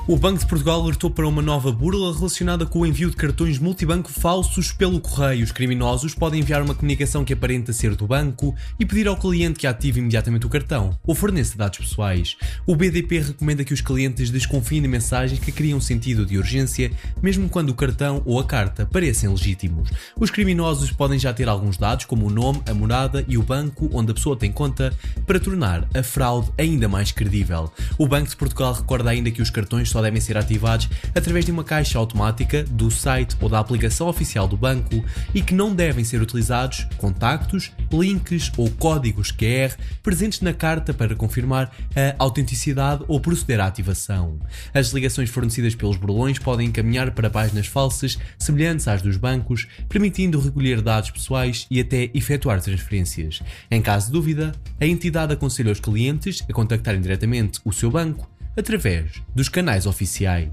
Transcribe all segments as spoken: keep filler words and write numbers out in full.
O Banco de Portugal alertou para uma nova burla relacionada com o envio de cartões multibanco falsos pelo correio. Os criminosos podem enviar uma comunicação que aparenta ser do banco e pedir ao cliente que ative imediatamente o cartão ou forneça dados pessoais. O B D P recomenda que os clientes desconfiem de mensagens que criam sentido de urgência, mesmo quando o cartão ou a carta parecem legítimos. Os criminosos podem já ter alguns dados, como o nome, a morada e o banco onde a pessoa tem conta, para tornar a fraude ainda mais credível. O Banco de Portugal recorda ainda que os cartões só devem ser ativados através de uma caixa automática do site ou da aplicação oficial do banco e que não devem ser utilizados contactos, links ou códigos Q R presentes na carta para confirmar a autenticidade ou proceder à ativação. As ligações fornecidas pelos burlões podem encaminhar para páginas falsas semelhantes às dos bancos, permitindo recolher dados pessoais e até efetuar transferências. Em caso de dúvida, a entidade aconselha os clientes a contactarem diretamente o seu banco através dos canais oficiais.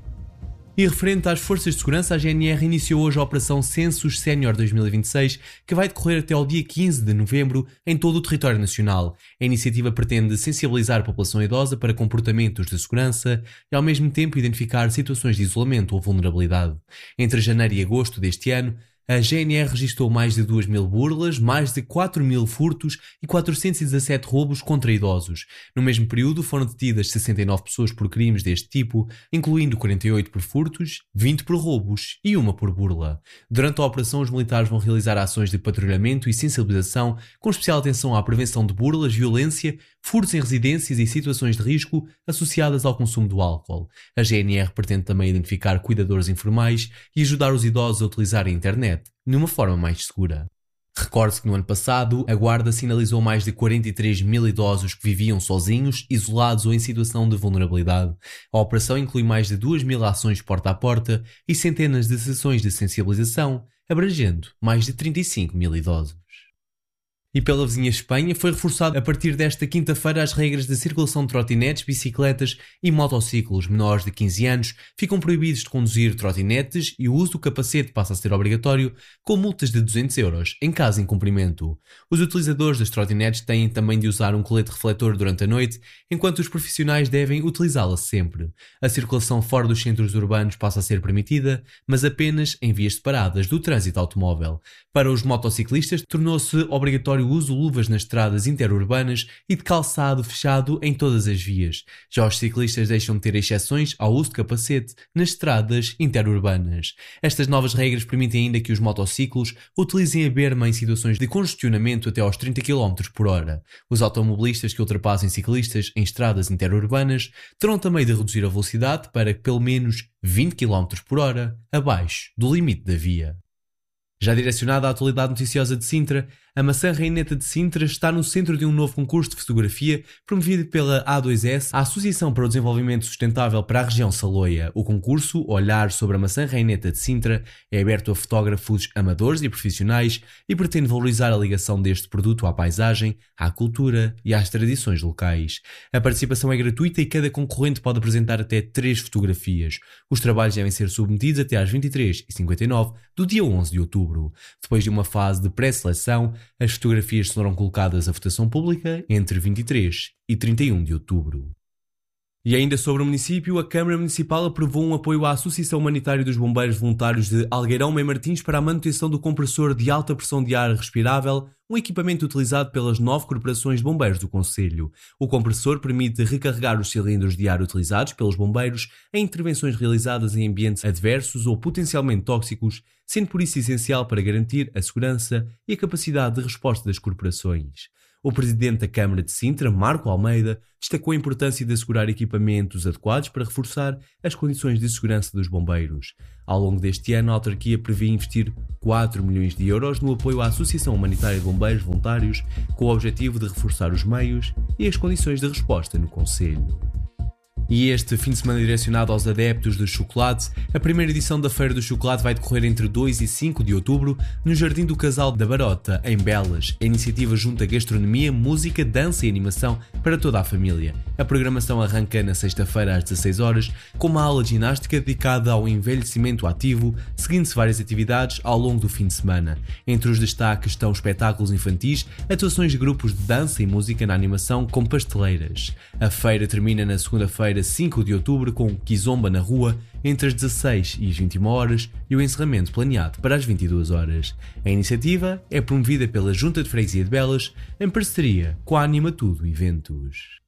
E referente às forças de segurança, a G N R iniciou hoje a Operação Census Sénior dois mil e vinte e seis, que vai decorrer até ao dia quinze de novembro em todo o território nacional. A iniciativa pretende sensibilizar a população idosa para comportamentos de segurança e ao mesmo tempo identificar situações de isolamento ou vulnerabilidade. Entre janeiro e agosto deste ano, a G N R registrou mais de duas mil burlas, mais de quatro mil furtos e quatrocentos e dezassete roubos contra idosos. No mesmo período foram detidas sessenta e nove pessoas por crimes deste tipo, incluindo quarenta e oito por furtos, vinte por roubos e uma por burla. Durante a operação, os militares vão realizar ações de patrulhamento e sensibilização, com especial atenção à prevenção de burlas, violência, furtos em residências e situações de risco associadas ao consumo do álcool. A G N R pretende também identificar cuidadores informais e ajudar os idosos a utilizar a internet de uma forma mais segura. Recorde-se que no ano passado, a Guarda sinalizou mais de quarenta e três mil idosos que viviam sozinhos, isolados ou em situação de vulnerabilidade. A operação inclui mais de duas mil ações porta a porta e centenas de sessões de sensibilização, abrangendo mais de trinta e cinco mil idosos. E pela vizinha Espanha, foi reforçado a partir desta quinta-feira as regras de circulação de trotinetes, bicicletas e motociclos. Menores de quinze anos ficam proibidos de conduzir trotinetes e o uso do capacete passa a ser obrigatório, com multas de duzentos euros em caso de incumprimento. Os utilizadores das trotinetes têm também de usar um colete refletor durante a noite, enquanto os profissionais devem utilizá-la sempre. A circulação fora dos centros urbanos passa a ser permitida, mas apenas em vias separadas do trânsito automóvel. Para os motociclistas, tornou-se obrigatório o uso de luvas nas estradas interurbanas e de calçado fechado em todas as vias. Já os ciclistas deixam de ter exceções ao uso de capacete nas estradas interurbanas. Estas novas regras permitem ainda que os motociclos utilizem a berma em situações de congestionamento até aos trinta quilómetros por hora. Os automobilistas que ultrapassem ciclistas em estradas interurbanas terão também de reduzir a velocidade para pelo menos vinte quilómetros por hora abaixo do limite da via. Já direcionada à atualidade noticiosa de Sintra, a Maçã Raineta de Sintra está no centro de um novo concurso de fotografia promovido pela A dois S, a Associação para o Desenvolvimento Sustentável para a região Saloia. O concurso, Olhar sobre a Maçã Raineta de Sintra, é aberto a fotógrafos amadores e profissionais e pretende valorizar a ligação deste produto à paisagem, à cultura e às tradições locais. A participação é gratuita e cada concorrente pode apresentar até três fotografias. Os trabalhos devem ser submetidos até às vinte e três e cinquenta e nove do dia onze de outubro. Depois de uma fase de pré-seleção, as fotografias serão colocadas à votação pública entre vinte e três e trinta e um de outubro. E ainda sobre o município, a Câmara Municipal aprovou um apoio à Associação Humanitária dos Bombeiros Voluntários de Algueirão Mem Martins para a manutenção do compressor de alta pressão de ar respirável, um equipamento utilizado pelas nove corporações de bombeiros do concelho. O compressor permite recarregar os cilindros de ar utilizados pelos bombeiros em intervenções realizadas em ambientes adversos ou potencialmente tóxicos, sendo por isso essencial para garantir a segurança e a capacidade de resposta das corporações. O presidente da Câmara de Sintra, Marco Almeida, destacou a importância de assegurar equipamentos adequados para reforçar as condições de segurança dos bombeiros. Ao longo deste ano, a autarquia prevê investir quatro milhões de euros no apoio à Associação Humanitária de Bombeiros Voluntários, com o objetivo de reforçar os meios e as condições de resposta no concelho. E este fim de semana direcionado aos adeptos do chocolate, a primeira edição da Feira do Chocolate vai decorrer entre dois e cinco de outubro no Jardim do Casal da Barota, em Belas. A iniciativa junta gastronomia, música, dança e animação para toda a família. A programação arranca na sexta-feira às dezasseis horas, com uma aula de ginástica dedicada ao envelhecimento ativo, seguindo-se várias atividades ao longo do fim de semana. Entre os destaques estão espetáculos infantis, atuações de grupos de dança e música na animação com pasteleiras. A feira termina na segunda-feira, terça-feira, cinco de outubro, com Kizomba na rua entre as dezasseis e as vinte e uma horas e o encerramento planeado para as vinte e duas horas. A iniciativa é promovida pela Junta de Freguesia de Belas em parceria com a Anima Tudo Eventos.